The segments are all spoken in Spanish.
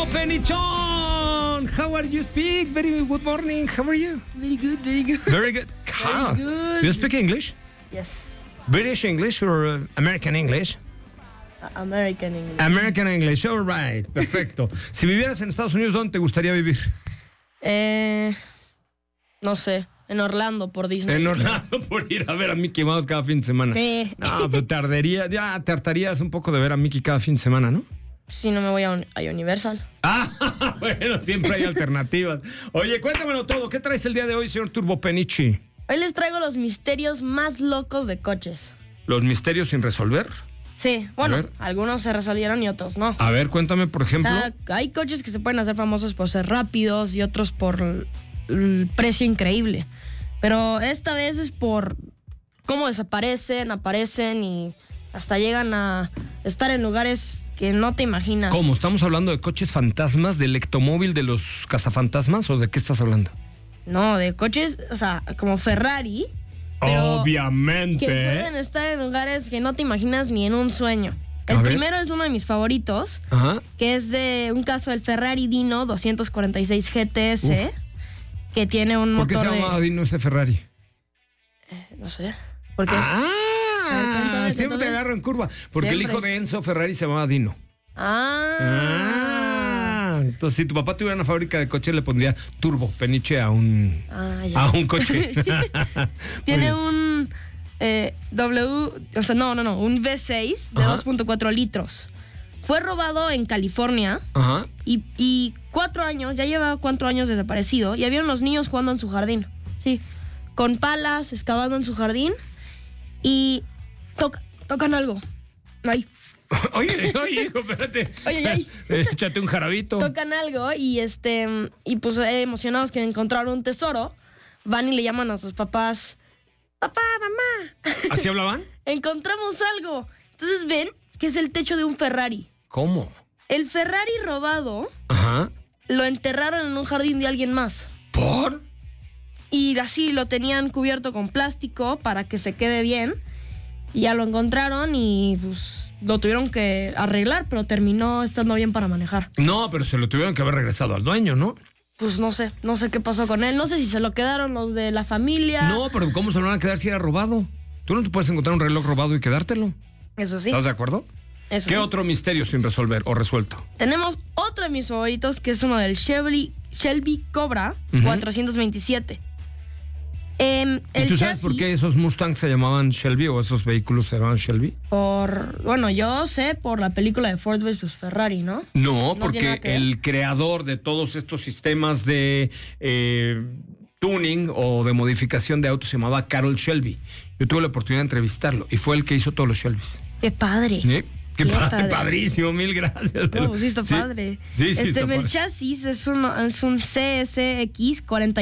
Turbo Penichón. How are you speak? Very good morning. How are you? Very good, very good. Very good. How? Very good. You speak English? Yes. British English or American English? American English. American English, all right. Perfecto. Si vivieras en Estados Unidos, ¿dónde te gustaría vivir? No sé, en Orlando por Disney. En Orlando, por ir a ver a Mickey Mouse cada fin de semana. Sí. No, pero te hartarías un poco de ver a Mickey cada fin de semana, ¿no? Si no me voy a Universal. Ah, bueno, siempre hay alternativas. Oye, cuéntamelo todo. ¿Qué traes el día de hoy, señor Turbo Penichi? Hoy les traigo los misterios más locos de coches. ¿Los misterios sin resolver? Sí, bueno, algunos se resolvieron y otros no. A ver, cuéntame, por ejemplo. Hay coches que se pueden hacer famosos por ser rápidos y otros por el precio increíble. Pero esta vez es por cómo desaparecen, aparecen y hasta llegan a estar en lugares que no te imaginas. ¿Cómo? ¿Estamos hablando de coches fantasmas, del ectomóvil de los cazafantasmas o de qué estás hablando? No, de coches, o sea, como Ferrari. Pero obviamente. Que pueden estar en lugares que no te imaginas ni en un sueño. El primero es uno de mis favoritos, que es de un caso del Ferrari Dino 246 GTS, que tiene un motor. ¿Por qué se llama Dino ese Ferrari? No sé. ¿Por qué? Siempre te agarro en curva. Porque el hijo de Enzo Ferrari se llamaba Dino. Entonces, si tu papá tuviera una fábrica de coches, le pondría Turbo Peniche a un coche. Tiene un un V6 de 2.4 litros. Fue robado en California. Y 4 años, ya lleva 4 años desaparecido. Y había unos niños jugando en su jardín. Sí, con palas, excavando en su jardín. Y tocan algo. Ahí. Oye, hijo, espérate. Oye. Échate un jarabito. Tocan algo y pues emocionados que encontraron un tesoro, van y le llaman a sus papás. Papá, mamá. ¿Así hablaban? Encontramos algo. Entonces ven que es el techo de un Ferrari. ¿Cómo? El Ferrari robado lo enterraron en un jardín de alguien más. ¿Por? Y así lo tenían cubierto con plástico para que se quede bien. Y ya lo encontraron y pues lo tuvieron que arreglar, pero terminó estando bien para manejar. No, pero se lo tuvieron que haber regresado al dueño, ¿no? Pues no sé qué pasó con él. No sé si se lo quedaron los de la familia. No, pero ¿cómo se lo van a quedar si era robado? Tú no te puedes encontrar un reloj robado y quedártelo. Eso sí. ¿Estás de acuerdo? Eso ¿Qué sí. otro misterio sin resolver o resuelto? Tenemos otro de mis favoritos, que es uno del Shelby Cobra 427. ¿Y tú sabes por qué esos Mustangs se llamaban Shelby o esos vehículos se llamaban Shelby? Yo sé por la película de Ford vs. Ferrari, ¿no? No, porque el creador de todos estos sistemas de tuning o de modificación de autos se llamaba Carroll Shelby. Yo tuve la oportunidad de entrevistarlo y fue el que hizo todos los Shelbys. ¡Qué padre! ¿Sí? ¡Qué padre! Padrísimo, mil gracias. No, pues sí está padre. Sí, está el padre. chasis es un CSX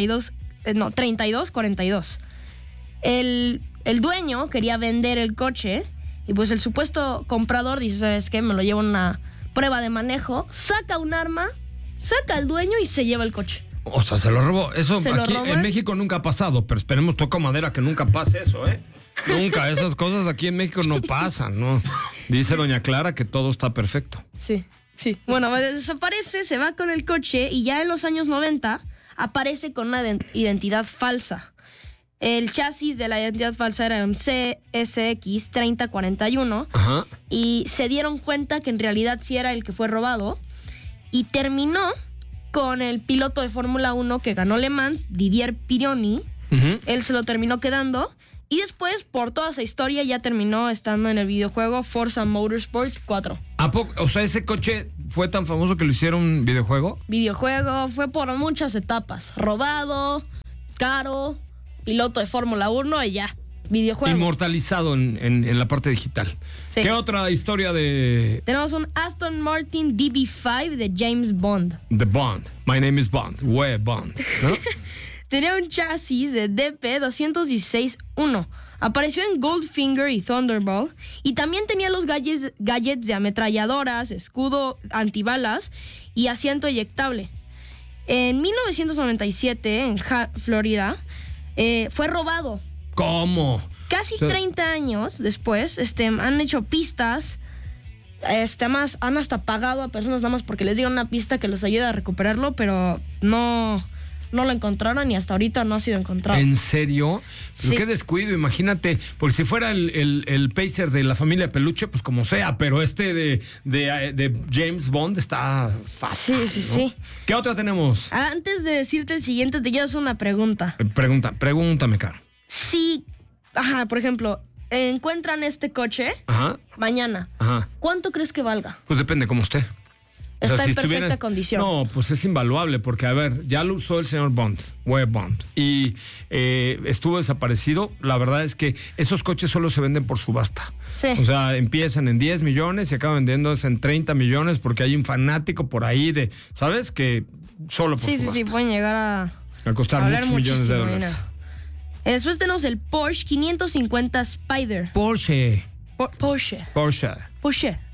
3242. El dueño quería vender el coche y pues el supuesto comprador dice, ¿sabes qué? Me lo llevo a una prueba de manejo, saca un arma, saca al dueño y se lleva el coche. O sea, se lo robó. Eso aquí robó. en México nunca ha pasado, pero esperemos, toca madera, que nunca pase eso, ¿eh? Nunca, esas cosas aquí en México no pasan, ¿no? Dice doña Clara que todo está perfecto. Sí. Bueno, desaparece, se va con el coche y ya en los años 90 aparece con una identidad falsa. El chasis de la identidad falsa era un CSX 3041 y se dieron cuenta que en realidad sí era el que fue robado y terminó con el piloto de Fórmula 1 que ganó Le Mans, Didier Pironi. Él se lo terminó quedando y después, por toda esa historia, ya terminó estando en el videojuego Forza Motorsport 4. ¿A poco? O sea, ¿ese coche fue tan famoso que lo hicieron videojuego? Videojuego, fue por muchas etapas. Robado, caro, piloto de Fórmula 1 y ya. Videojuego. Inmortalizado en la parte digital. Sí. ¿Qué otra historia de...? Tenemos un Aston Martin DB5 de James Bond. The Bond. My name is Bond. Where Bond. ¿No? Tenía un chasis de DP216-1. Apareció en Goldfinger y Thunderball. Y también tenía los gadgets de ametralladoras, escudo antibalas y asiento eyectable. En 1997, en Florida, fue robado. ¿Cómo? Casi 30 años después, han hecho pistas Además, han hasta pagado a personas nada más porque les dieron una pista que los ayude a recuperarlo, pero no lo encontraron y hasta ahorita no ha sido encontrado. ¿En serio? Pero Sí. qué descuido, imagínate. Porque si fuera el Pacer de la familia Peluche, pues como sea, pero de James Bond está fácil. Sí, ¿no? sí. ¿Qué otra tenemos? Antes de decirte el siguiente, te quiero hacer una pregunta. Pregúntame, Caro. Si, por ejemplo, encuentran este coche Ajá, mañana, ajá. ¿cuánto crees que valga? Pues depende como usted. Está en perfecta condición. No, pues es invaluable porque, a ver, ya lo usó el señor Bond, Webb Bond, y estuvo desaparecido. La verdad es que esos coches solo se venden por subasta. Sí. O sea, empiezan en 10 millones y acaban vendiéndose en 30 millones porque hay un fanático por ahí de, ¿sabes? Que solo por subasta. Sí, pueden llegar A costar valer muchos millones de muchísimo dólares. dinero. Después tenemos el Porsche 550 Spider. Porsche. Porsche.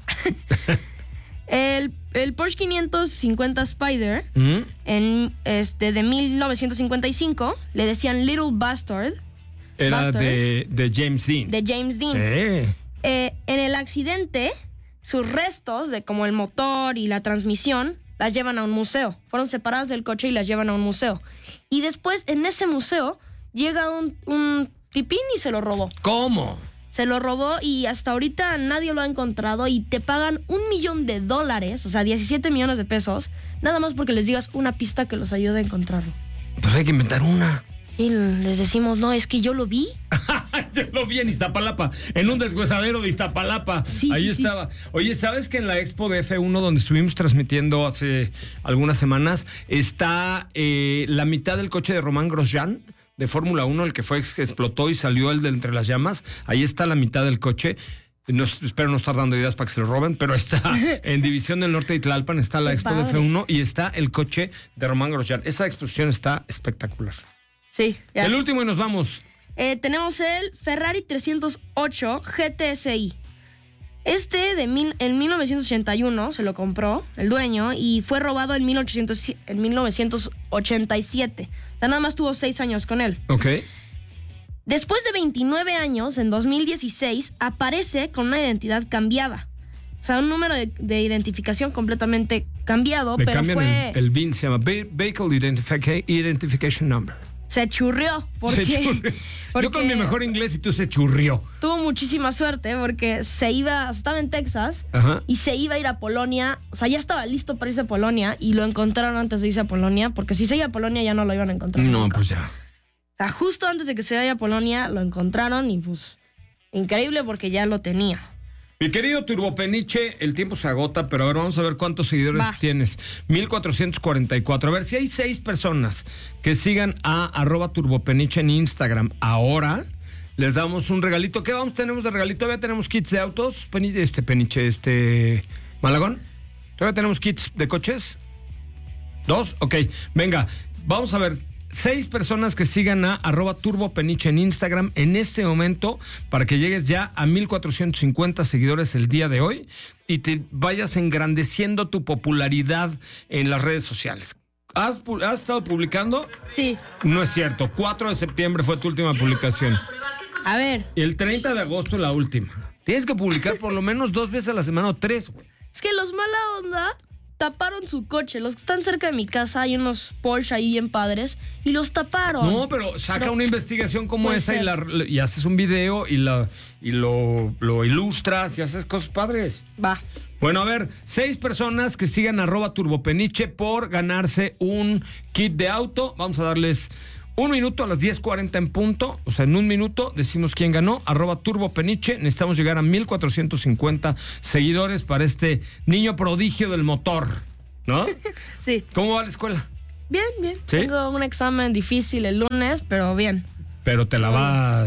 El Porsche 550 Spider ¿Mm? de 1955 le decían Little Bastard Era Bastard. de James Dean. de James Dean. En el accidente, sus restos de como el motor y la transmisión las llevan a un museo. Fueron separadas del coche y las llevan a un museo. Y después en ese museo llega un tipín y se lo robó. ¿Cómo? Se lo robó y hasta ahorita nadie lo ha encontrado y te pagan $1 millón, o sea, 17 millones de pesos, nada más porque les digas una pista que los ayude a encontrarlo. Pues hay que inventar una. Y les decimos, no, es que yo lo vi. Yo lo vi en Iztapalapa, en un deshuesadero de Iztapalapa. Sí, Ahí sí, estaba. Oye, ¿sabes que en la Expo de F1, donde estuvimos transmitiendo hace algunas semanas, está la mitad del coche de Román Grosjean, de Fórmula 1, el que fue que explotó y salió el de entre las llamas? Ahí está la mitad del coche. Espero no estar dando ideas para que se lo roben, pero está en División del Norte de Tlalpan, está la Qué Expo de padre. F1 y está el coche de Román Grosjean. Esa exposición está espectacular. Sí, ya. El último y nos vamos. Tenemos el Ferrari 308 GTSI. En 1981 se lo compró el dueño y fue robado en 1987. O sea, nada más tuvo 6 años con él. Ok. Después de 29 años, en 2016, aparece con una identidad cambiada. O sea, un número de identificación completamente cambiado, Le pero cambian fue... el VIN, se llama Vehicle Identification Number. Se churrió. Se churrió. Yo con mi mejor inglés y tú se churrió. Tuvo muchísima suerte porque estaba en Texas Ajá. y se iba a ir a Polonia. O sea, ya estaba listo para irse a Polonia y lo encontraron antes de irse a Polonia, porque si se iba a Polonia ya no lo iban a encontrar No, nunca. pues ya. O sea, justo antes de que se vaya a Polonia lo encontraron y pues increíble porque ya lo tenía. Mi querido Turbopeniche, el tiempo se agota, pero a ver, vamos a ver cuántos seguidores Va. tienes. 1444. A ver, si hay 6 personas que sigan a @Turbopeniche en Instagram ahora, les damos un regalito. ¿Qué tenemos de regalito? Todavía tenemos kits de autos, Peniche, Malagón. ¿Todavía tenemos kits de coches? 2, ok. Venga, vamos a ver. 6 personas que sigan a @Turbopeniche en Instagram en este momento para que llegues ya a 1450 seguidores el día de hoy y te vayas engrandeciendo tu popularidad en las redes sociales. ¿Has estado publicando? Sí. No es cierto. 4 de septiembre fue tu última publicación. A ver, Y el 30 de agosto la última. Tienes que publicar por lo menos 2 veces a la semana o 3, güey. es que los mala onda taparon su coche. Los que están cerca de mi casa hay unos Porsche ahí bien padres y los taparon. No, pero saca Pero una investigación como puede esa ser. y haces un video y lo ilustras y haces cosas padres. Va. Bueno, a ver, 6 personas que sigan @Turbopeniche por ganarse un kit de auto. Vamos a darles 1 minuto a las 10:40 en punto. O sea, en 1 minuto decimos quién ganó. @Turbopeniche. Necesitamos llegar a 1450 seguidores para este niño prodigio del motor, ¿no? Sí. ¿Cómo va la escuela? Bien. ¿Sí? Tengo un examen difícil el lunes, pero bien. Pero te la va...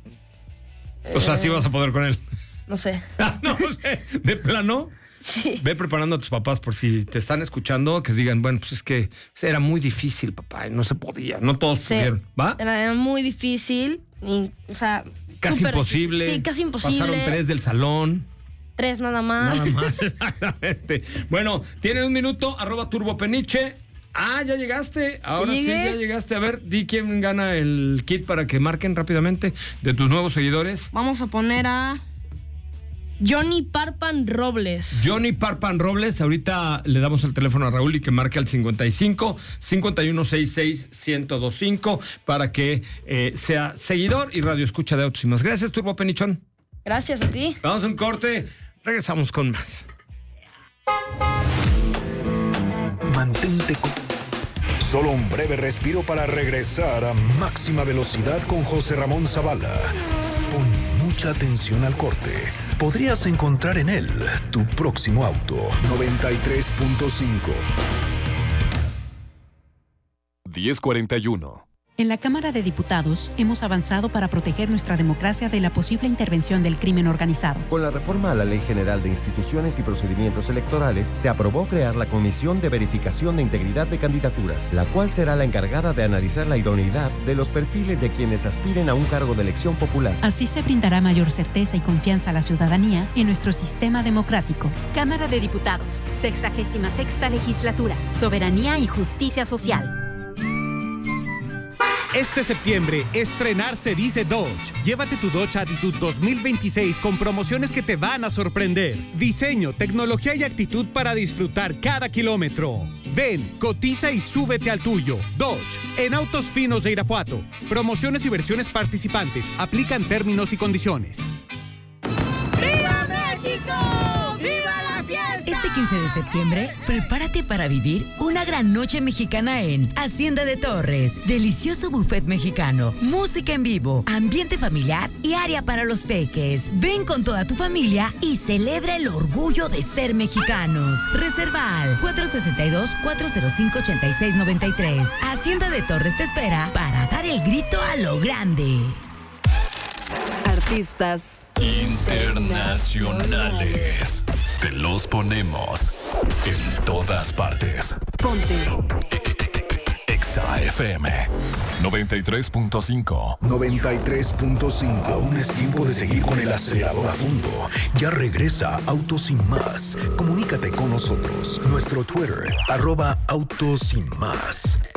O sea, sí vas a poder con él. No sé. No sé, de plano. Sí. Ve preparando a tus papás por si te están escuchando, que digan, bueno, pues es que era muy difícil, papá, y no se podía, no todos Sí. pudieron, ¿va? Era muy difícil. O sea, Casi súper imposible. difícil. Sí, casi imposible. Pasaron 3 del salón. 3 nada más. Nada más, exactamente. Bueno, tienen 1 minuto, @Turbopeniche. Ah, ya llegaste. Ahora sí, Llegué. ya llegaste. A ver, di quién gana el kit para que marquen rápidamente de tus nuevos seguidores. Vamos a poner a Johnny Parpan Robles. Johnny Parpan Robles, ahorita le damos el teléfono a Raúl y que marque al 55 5166 1025 para que sea seguidor y radio escucha de Autos y Más. Gracias, Turbo Penichón. Gracias a ti. Vamos a un corte, regresamos con más. Mantente con... Solo un breve respiro para regresar a máxima velocidad con José Ramón Zavala. Pon mucha atención al corte. Podrías encontrar en él tu próximo auto. 93.5. 10:41. En la Cámara de Diputados hemos avanzado para proteger nuestra democracia de la posible intervención del crimen organizado. Con la reforma a la Ley General de Instituciones y Procedimientos Electorales, se aprobó crear la Comisión de Verificación de Integridad de Candidaturas, la cual será la encargada de analizar la idoneidad de los perfiles de quienes aspiren a un cargo de elección popular. Así se brindará mayor certeza y confianza a la ciudadanía en nuestro sistema democrático. Cámara de Diputados, 66ª Legislatura, Soberanía y Justicia Social. Este septiembre, estrenar se dice Dodge. Llévate tu Dodge Attitude 2026 con promociones que te van a sorprender. Diseño, tecnología y actitud para disfrutar cada kilómetro. Ven, cotiza y súbete al tuyo. Dodge, en Autos Finos de Irapuato. Promociones y versiones participantes. Aplican términos y condiciones. ¡Viva México! ¡Viva la fiesta! Este 15 de septiembre, prepárate para vivir una gran noche mexicana en Hacienda de Torres. Delicioso buffet mexicano, música en vivo, ambiente familiar y área para los peques. Ven con toda tu familia y celebra el orgullo de ser mexicanos. Reserva al 462-405-8693. Hacienda de Torres te espera para dar el grito a lo grande. Artistas internacionales. Te los ponemos en todas partes. Ponte Exa FM 93.5. 93.5. Aún es tiempo de seguir con el acelerador a fondo. Ya regresa Autos Sin Más. Comunícate con nosotros. Nuestro Twitter, @Autos Sin Más.